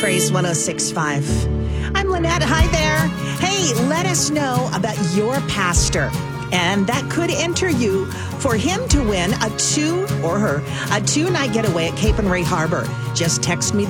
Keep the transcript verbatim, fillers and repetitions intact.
Praise one oh six point five. I'm Lynette. Hi there. Hey, let us know about your pastor. And that could enter you for him to win a two, or her, a two-night getaway at Cape and Ray Harbor. Just text me the